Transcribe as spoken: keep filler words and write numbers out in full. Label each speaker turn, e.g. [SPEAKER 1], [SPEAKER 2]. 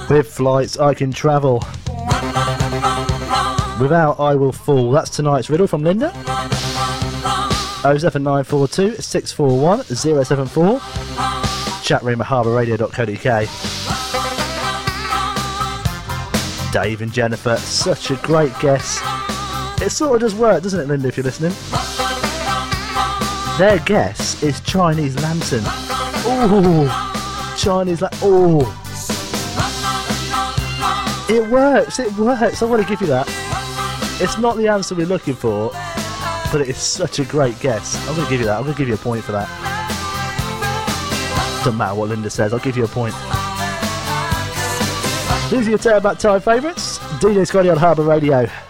[SPEAKER 1] With flights I can travel. Without I will fall. That's tonight's riddle from Linda. oh seven nine four two six four one oh seven four. Chat room at harbour radio dot co dot uk. Dave and Jennifer, such a great guess. It sort of does work, doesn't it, Linda, if you're listening? Their guess is Chinese lantern. Ooh, Chinese lantern. Ooh. It works, it works. I want to give you that. It's not the answer we're looking for, but it is such a great guess. I'm going to give you that. I'm going to give you a point for that. Doesn't matter what Linda says, I'll give you a point. These are your Turn Back Time favourites. D J Scotty on Harbour Radio.